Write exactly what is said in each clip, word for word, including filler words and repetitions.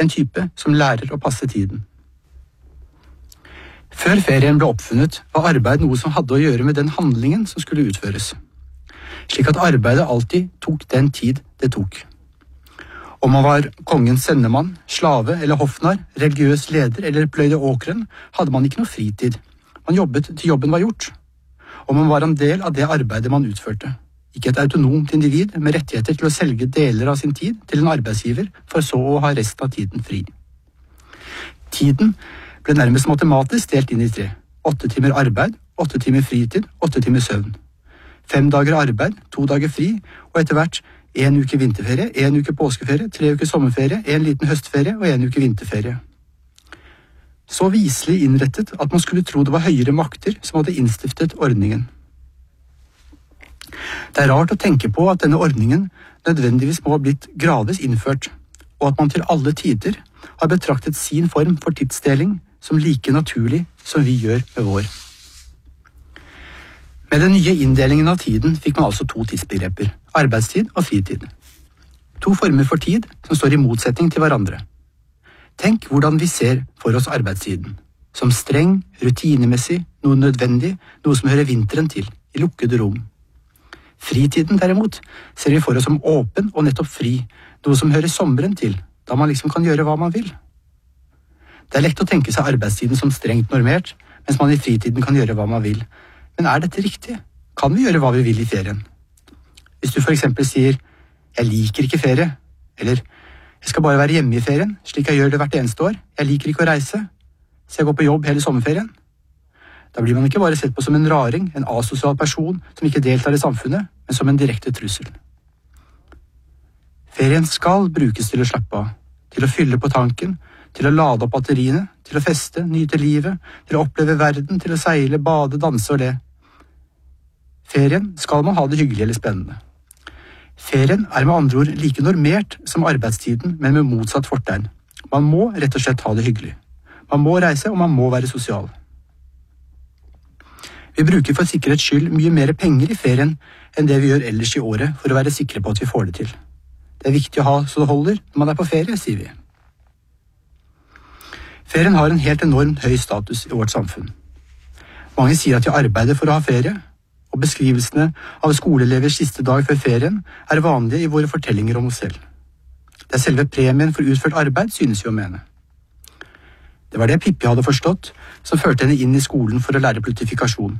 en type som lærer å passe tiden. Før ferien ble oppfunnet, var arbeid noe som hadde å gjøre med den handlingen som skulle utføres, slik at arbeidet alltid tok den tid det tok. Om man var kongens sendemann, slave eller hoffnarr, religiøs leder eller pløyde åkeren, hadde man ikke noe fritid. Man jobbet til jobben var gjort, og man var en del av det arbeidet man utførte. Ikke et autonomt individ med rettigheter til å selge deler av sin tid til en arbeidsgiver, for så å ha resten av tiden fri. Tiden ble nærmest matematisk delt inn i tre. Åtte timer arbeid, åtte timer fritid, åtte timer søvn. Fem dager arbeid, to dager fri, og etter hvert en uke vinterferie, en uke påskeferie, tre uker sommerferie, en liten høstferie og en uke vinterferie. Så viselig innrettet at man skulle tro det var høyere makter som hadde innstiftet ordningen. Det er rart å tenke på at denne ordningen nødvendigvis må ha blitt gradvis innført, og at man til alle tider har betraktet sin form for tidsdeling som like naturlig som vi gjør med vår. Med den nye inndelingen av tiden fikk man altså to tidsbegreper, arbeidstid og fritid. To former for tid som står i motsetning til hverandre. Tenk hvordan vi ser for oss arbeidstiden, som streng, rutinemessig, noe nødvendig, noe som hører vinteren til, i lukkede rom. Fritiden derimot ser vi for oss som åpen og nettopp fri, noe som hører sommeren til, da man liksom kan gjøre hva man vil. Det er lett å tenke seg arbeidstiden som strengt normert, mens man i fritiden kan gjøre hva man vil. Men er dette riktig? Kan vi gjøre hva vi vil i ferien? Hvis du for eksempel sier, jeg liker ikke ferie, eller jeg skal bare være hjemme i ferien, slik jeg gjør det hvert eneste år, jeg liker ikke å reise, så jeg går på jobb hele sommerferien. Da blir man ikke bare sett på som en raring, en asosial person som ikke deltar i samfunnet, men som en direkte trussel. Ferien skal brukes til å slappe av, til å fylle på tanken, til å lade opp batteriene, til å feste, nyte livet, til å oppleve verden, til å seile, bade, danse og le. Ferien skal man ha det hyggelig eller spennende. Ferien er med andre ord like normert som arbeidstiden, men med motsatt fortegn. Man må rett og slett ha det hyggelig. Man må reise, og man må være sosial. Vi bruker for sikkerhets skyld mye mer penger i ferien enn det vi gjør ellers i året for å være sikre på at vi får det til. Det er viktig å ha så det holder når man er på ferie, sier vi. Ferien har en helt enormt høy status i vårt samfunn. Mange sier at de arbeider for å ha ferie, og beskrivelsene av skoleelevers siste dag før ferien er vanlige i våre fortellinger om oss selv. Det er selve premien for utført arbeid, synes vi å mene. Det var det Pippi hadde forstått, som førte henne inn i skolen for å lære pluttifikasjon.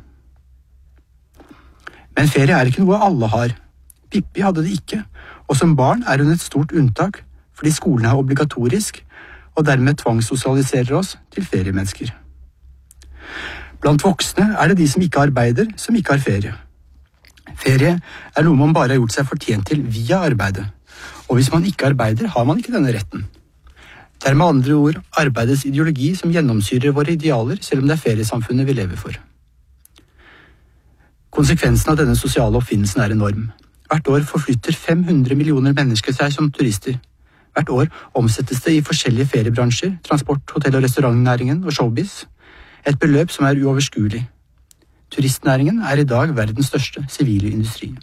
Men ferie er ikke noe alle har. Pippi hadde det ikke, og som barn er hun et stort unntak, fordi skolen er obligatorisk, og dermed tvangssosialiserer oss til feriemennesker. Blant voksne er det de som ikke arbeider, som ikke har ferie. Ferie er noe man bare har gjort seg fortjent til via arbeidet, og hvis man ikke arbeider, har man ikke denne retten. Det er med andre ord arbeidets ideologi som gjennomsyrer våre idealer, selv om det er feriesamfunnet vi lever for. Konsekvensen av denne sosiale oppfinnelsen er enorm. Hvert år forflytter fem hundre millioner mennesker seg som turister. Hvert år omsettes det i forskjellige feriebransjer, transport, hotell- og restaurantnæringen og showbiz. Et beløp som er uoverskuelig. Turistnæringen er i dag verdens største sivile industri.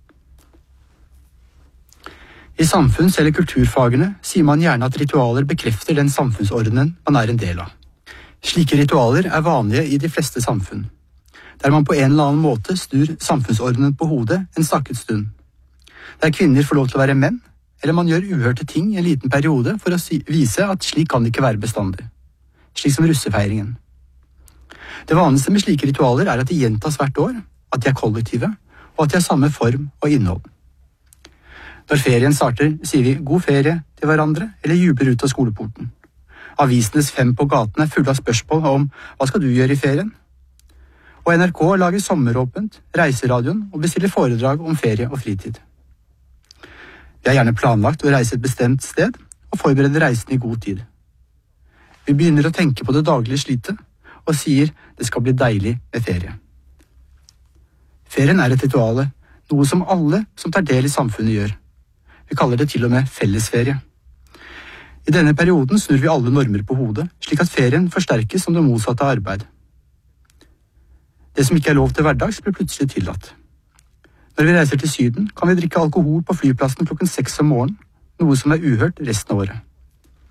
I samfunns- eller kulturfagene sier man gjerne at ritualer bekrefter den samfunnsordenen man er en del av. Slike ritualer er vanlige i de fleste samfunn, der man på en eller annen måte snur samfunnsordenen på hodet en snakket stund. Der kvinner får lov til å være menn, eller man gjør uhørte ting i en liten periode for å si, vise at slik kan det ikke være bestandig. Slik som russefeiringen. Det vanligste med slike ritualer er at de gjentas hvert år, at de er kollektive, og at de har samme form og innhold. Når ferien starter, sier vi god ferie til hverandre, eller jubler ut av skoleporten. Avisenes fem på gaten er fulle av spørsmål om hva skal du gjøre i ferien? Og N R K lager sommeråpent, reiseradioen og bestiller foredrag om ferie og fritid. Vi har gjerne planlagt å reise et bestemt sted, og forbereder reisen i god tid. Vi begynner å tenke på det daglige slitet, og sier det skal bli deilig med ferie. Ferien er et rituale, noe som alle som tar del i samfunnet gjør. Vi kaller det til og med fellesferie. I denne perioden snur vi alle normer på hodet, slik at ferien forsterkes som det motsatte av arbeid. Det som ikke er lov til hverdags, blir plutselig tillatt. Når vi reiser til Syden, kan vi drikke alkohol på flyplassen klokken seks om morgenen, noe som er uhørt resten av året.